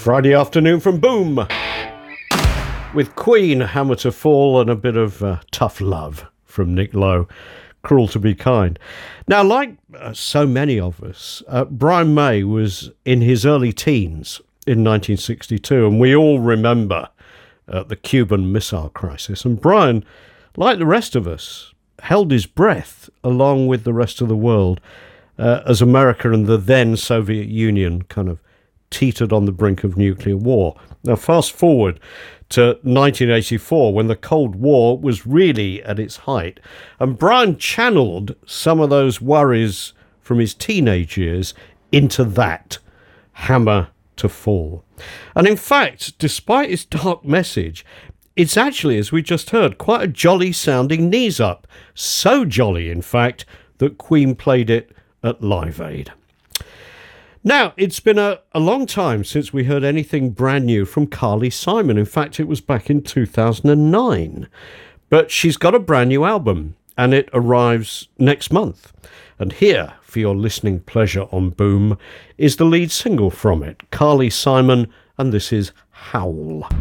Friday afternoon from Boom with Queen, Hammer to Fall, and a bit of Tough Love from Nick Lowe, Cruel to Be Kind. Now, like so many of us, Brian May was in his early teens in 1962, and we all remember the Cuban Missile Crisis. And Brian, like the rest of us, held his breath along with the rest of the world as America and the then Soviet Union kind of teetered on the brink of nuclear war. Now, fast forward to 1984, when the Cold War was really at its height, and Brian channeled some of those worries from his teenage years into that, Hammer to Fall. And in fact, despite its dark message, it's actually, as we just heard, quite a jolly sounding knees up. So jolly, in fact, that Queen played it at Live Aid. Now, it's been a long time since we heard anything brand new from Carly Simon. In fact, it was back in 2009. But she's got a brand new album, and it arrives next month. And here, for your listening pleasure on Boom, is the lead single from it, Carly Simon, and this is Howl.